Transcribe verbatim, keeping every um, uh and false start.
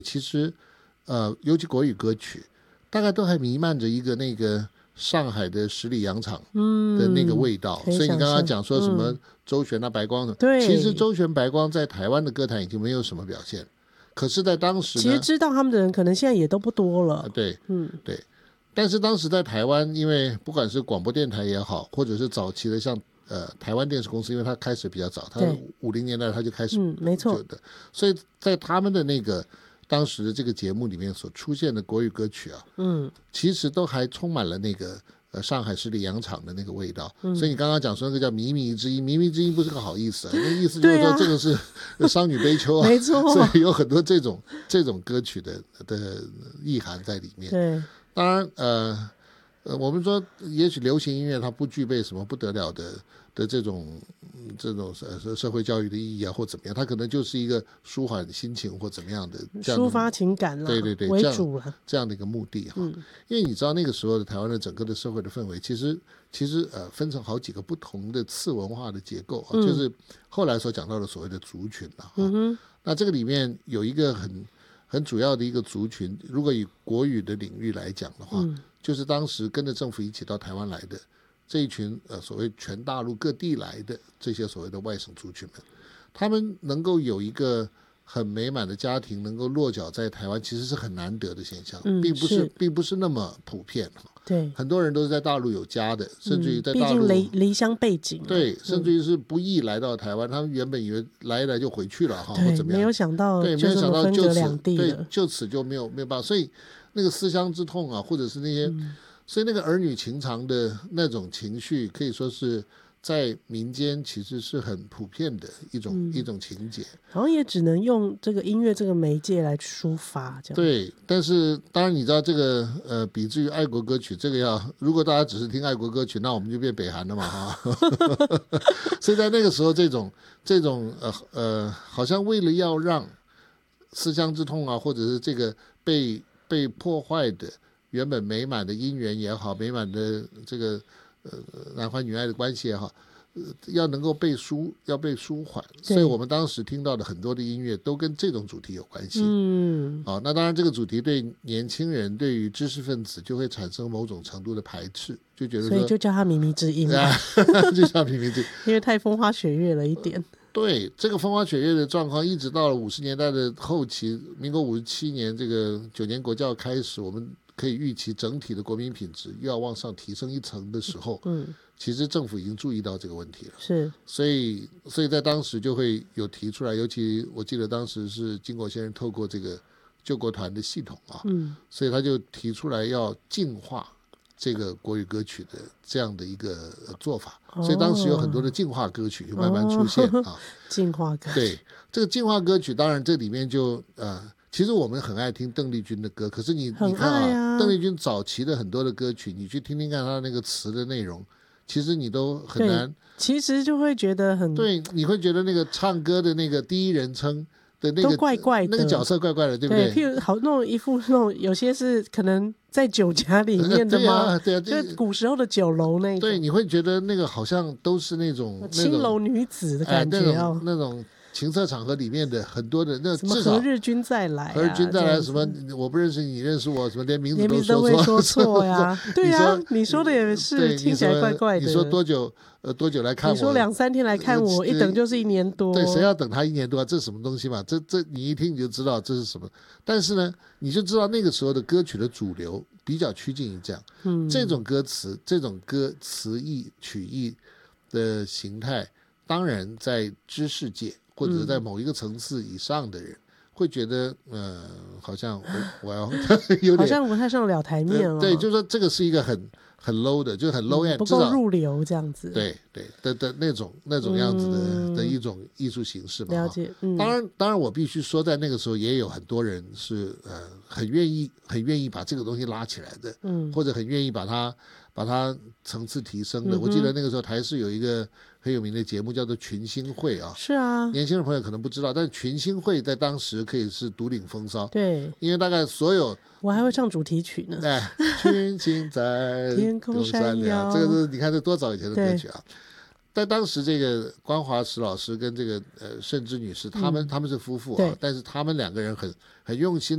其实呃，尤其国语歌曲大概都还弥漫着一个那个上海的十里洋场的那个味道、嗯、所以你刚刚讲说什么周璇啊、白光什么、嗯、其实周璇白光在台湾的歌坛已经没有什么表现，可是在当时呢， 其实知道他们的人可能现在也都不多了、 啊、对，嗯，对，但是当时在台湾，因为不管是广播电台也好，或者是早期的像呃台湾电视公司，因为它开始比较早，它五零年代它就开始， 嗯，没错的，所以在他们的那个当时的这个节目里面所出现的国语歌曲啊，嗯，其实都还充满了那个呃上海十里洋场的那个味道、嗯、所以你刚刚讲说那个叫靡靡之音，靡靡之音不是个好意思、啊、那意思就是说这个是商女悲秋啊， 没错， 所以有很多这种这种歌曲的的意涵在里面。 对， 当然呃呃，我们说也许流行音乐它不具备什么不得了的的这种这种社会教育的意义啊，或怎么样，它可能就是一个舒缓心情或怎么样的这样的抒发情感啦， 对对对， 为主啦， 这样的一个目的哈、嗯。因为你知道那个时候的台湾的整个的社会的氛围，其实其实呃分成好几个不同的次文化的结构啊、嗯，就是后来所讲到的所谓的族群了、嗯哼。那这个里面有一个很很主要的一个族群，如果以国语的领域来讲的话、嗯，就是当时跟着政府一起到台湾来的这一群呃所谓全大陆各地来的这些所谓的外省族群们，他们能够有一个很美满的家庭能够落脚在台湾，其实是很难得的现象，嗯、并不是并不是那么普遍。 对， 很多人都是在大陆有家的，甚至于在大陆、 嗯、毕竟离乡背景， 对，甚至于是不易来到台湾、嗯、他们原本以为来一来就回去了哈，或怎么样， 没有想到， 对，没有想到就此对就此就没有没有办法，所以那个思乡之痛啊，或者是那些、嗯，所以那个儿女情长的那种情绪，可以说是在民间其实是很普遍的一种、嗯、一种情节， 好像也只能用这个音乐这个媒介来抒发这样。 对，但是当然你知道这个呃，比至于爱国歌曲，这个要如果大家只是听爱国歌曲，那我们就变北韩了嘛哈。所以在那个时候，这种这种呃呃，好像为了要让思乡之痛啊，或者是这个被被破坏的原本美满的姻缘也好，美满的这个呃男欢女爱的关系也好，呃、要能够被舒要被舒缓，所以我们当时听到的很多的音乐都跟这种主题有关系。嗯，好、哦，那当然这个主题对年轻人、对于知识分子就会产生某种程度的排斥，就觉得说， 所以就叫它靡靡之音嘛， 就叫靡靡之音， 因为太风花雪月了一点。 对，这个风花雪月的状况，一直到了五十年代的后期，民国五十七年这个九年国教开始，我们可以预期整体的国民品质又要往上提升一层的时候，嗯，其实政府已经注意到这个问题了， 是， 所以所以在当时就会有提出来，尤其我记得当时是金国先生透过这个救国团的系统啊，嗯，所以他就提出来要净化这个国语歌曲的这样的一个做法，哦、所以当时有很多的净化歌曲就慢慢出现、哦、啊。 净化歌曲， 对，这个净化歌曲，当然这里面就呃，其实我们很爱听邓丽君的歌，可是你、 啊、 你看啊，邓丽君早期的很多的歌曲，你去听听看她那个词的内容，其实你都很难， 其实就会觉得很对，你会觉得那个唱歌的那个第一人称的那个都怪怪的， 那个角色怪怪的，对不对？ 对，譬如好那种一副那种，有些是可能在酒家里面的吗？ 对啊，对啊， 就是古时候的酒楼那种。 对，你会觉得那个好像都是那种青楼女子的感觉、哦哎、那种那种情色场合里面的很多的那什么何日君再来、啊， 何日君再来什么我不认识你认识我，什么连名字都说错， 连名字都会说错呀。对啊，你说的也是，听起来怪怪的。 你说多久？呃，多久来看我？ 你说两三天来看我，呃、一等就是一年多。 对，谁要等他一年多啊？这是什么东西嘛？这这你一听你就知道这是什么。但是呢，你就知道那个时候的歌曲的主流比较趋近于这样，嗯，这种歌词、这种歌词义曲义的形态，当然在知识界或者在某一个层次以上的人。嗯，会觉得呃，好像我我要有点好像不太上了台面了。 对，就是说这个是一个很很 low 的，就是很 low end，、嗯、 不够入流这样子。 对对的的那种那种样子的、嗯、的一种艺术形式嘛。 了解。嗯、 当然当然，我必须说，在那个时候也有很多人是呃很愿意很愿意把这个东西拉起来的，嗯，或者很愿意把它把它层次提升的。嗯、我记得那个时候台视有一个很有名的节目叫做群星会啊， 是啊， 年轻人朋友可能不知道，但是群星会在当时可以是独领风骚， 对， 因为大概所有我还会唱主题曲呢， 哎，群星在天空闪耀， 这个是你看这多早以前的歌曲啊。在当时这个关华石老师跟这个呃盛之女士，他们、嗯、他们是夫妇啊，但是他们两个人很很用心